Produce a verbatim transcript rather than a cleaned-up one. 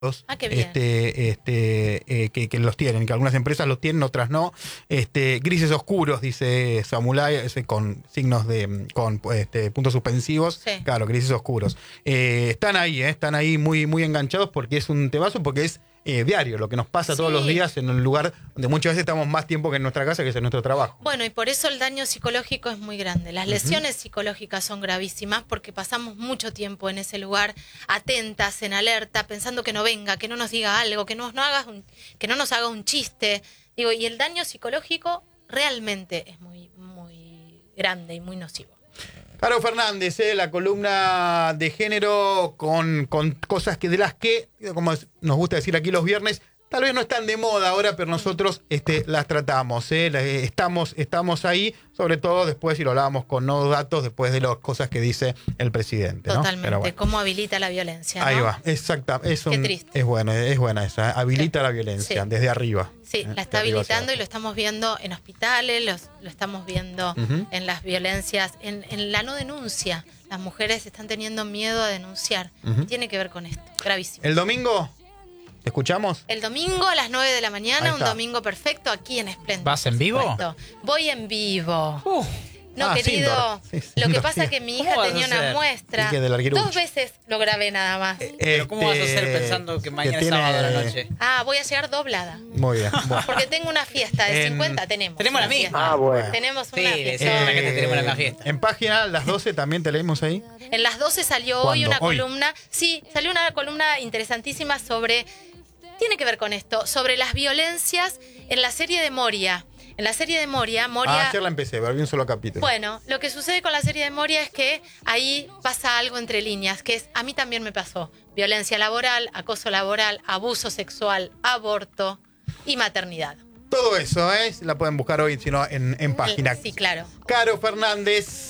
Ah, qué bien. Este, este, eh, que, que los tienen, que algunas empresas los tienen, otras no. Este, grises oscuros, dice Samulay, ese con signos de, con este, puntos suspensivos. Sí. Claro, grises oscuros. Eh, están ahí, eh, están ahí muy, muy enganchados porque es un temazo, porque es eh, diario, lo que nos pasa Sí. todos los días en un lugar donde muchas veces estamos más tiempo que en nuestra casa, que es en nuestro trabajo. Bueno, y por eso el daño psicológico es muy grande. Las lesiones uh-huh. psicológicas son gravísimas porque pasamos mucho tiempo en ese lugar, atentas, en alerta, pensando que no venga, que no nos diga algo, que no, no, hagas un, que no nos haga un chiste. Digo, y el daño psicológico realmente es muy, muy grande y muy nocivo. Caro Fernández, eh, la columna de género con, con cosas que de las que, como nos gusta decir aquí los viernes, tal vez no están de moda ahora, pero nosotros este, las tratamos, ¿eh? estamos, estamos ahí, sobre todo después, si lo hablábamos con no datos, después de las cosas que dice el presidente. Totalmente, ¿no? Bueno. Cómo habilita la violencia, ¿no? Ahí va, exacto. Es, un, Qué triste. es, bueno, es buena esa, ¿eh? Habilita sí. la violencia sí. desde arriba. Sí, ¿eh? la está habilitando y lo estamos viendo en hospitales, los, lo estamos viendo uh-huh. en las violencias, en, en la no denuncia. Las mujeres están teniendo miedo a denunciar. Uh-huh. Tiene que ver con esto, gravísimo. ¿El domingo? ¿Te escuchamos? El domingo a las nueve de la mañana, un domingo perfecto aquí en Esplendor. ¿Vas en vivo? Supuesto. Voy en vivo. Uh. No, ah, querido, sí, lo que pasa es que mi hija tenía una muestra. Dos veces lo grabé nada más. Eh, ¿Pero cómo vas a hacer pensando que mañana que tiene... es sábado de la noche? Ah, voy a llegar doblada. Muy bien. Bueno. Porque tengo una fiesta de en... cincuenta, tenemos. Tenemos la misma. Ah, bueno. Tenemos una sí, fiesta. Sí, eh, que tenemos la misma fiesta. En página, las doce también te leímos ahí. En las doce salió hoy una hoy. columna. Sí, salió una columna interesantísima sobre... Tiene que ver con esto, sobre las violencias en la serie de Moria. En la serie de Moria, Moria... Ah, ayer la empecé, pero vi un solo capítulo. Bueno, lo que sucede con la serie de Moria es que ahí pasa algo entre líneas, que es, a mí también me pasó. Violencia laboral, acoso laboral, abuso sexual, aborto y maternidad. Todo eso, ¿eh? La pueden buscar hoy, sino en, en página. Sí, claro. Caro Fernández.